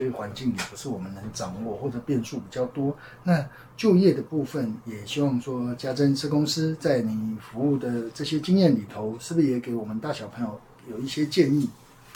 对环境也不是我们能掌握，或者变数比较多。那就业的部分，也希望说家珍社公司在你服务的这些经验里头，是不是也给我们大小朋友有一些建议？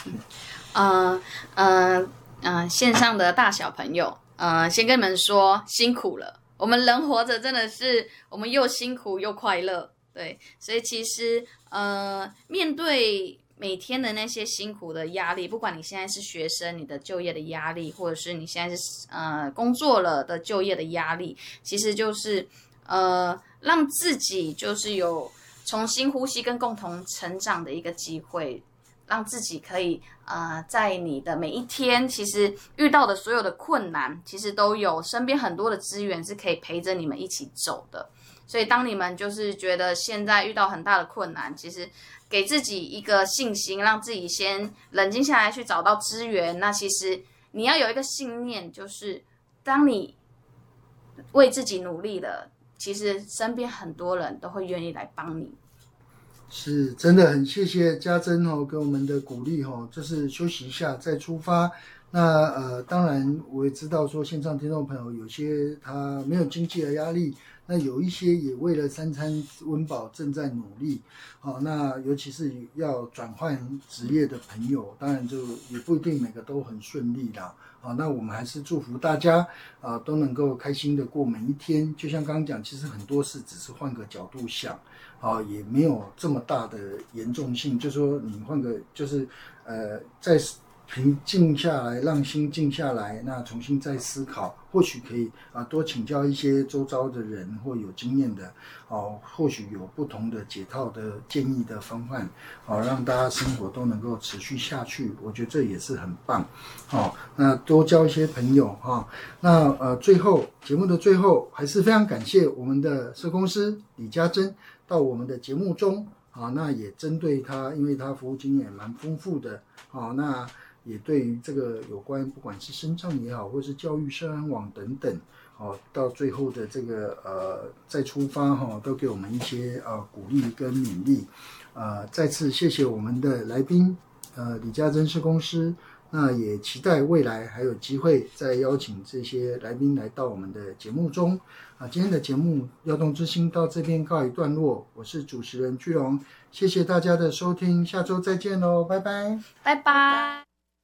线上的大小朋友，先跟你们说辛苦了。我们人活着真的是，我们又辛苦又快乐，对，所以其实面对每天的那些辛苦的压力，不管你现在是学生，你的就业的压力，或者是你现在是工作了的就业的压力，其实就是让自己就是有重新呼吸跟共同成长的一个机会。让自己可以在你的每一天，其实遇到的所有的困难，其实都有身边很多的资源是可以陪着你们一起走的。所以当你们就是觉得现在遇到很大的困难，其实给自己一个信心，让自己先冷静下来去找到资源。那其实你要有一个信念，就是当你为自己努力了，其实身边很多人都会愿意来帮你。 是真的很谢谢家珍给我们的鼓励就是休息一下再出发。那当然我也知道说线上听众朋友有些他没有经济的压力，那有一些也为了三餐温饱正在努力。那尤其是要转换职业的朋友，当然就也不一定每个都很顺利啦。那我们还是祝福大家都能够开心的过每一天。就像刚刚讲，其实很多事只是换个角度想，也没有这么大的严重性。就说你换个，就是再平静下来，让心静下来，那重新再思考，或许可以多请教一些周遭的人或有经验的，或许有不同的解套的建议的方案，让大家生活都能够持续下去。我觉得这也是很棒。那多交一些朋友那最后节目的最后，还是非常感谢我们的社公司李家珍到我们的节目中那也针对他，因为他服务经验蛮丰富的那也对于这个有关不管是身障也好，或是教育社安网等等到最后的这个再出发都给我们一些鼓励跟勉励。再次谢谢我们的来宾李家珍社公司。那也期待未来还有机会再邀请这些来宾来到我们的节目中今天的节目《耀动之心》到这边告一段落，我是主持人居龙，谢谢大家的收听，下周再见喽，拜拜， 拜拜。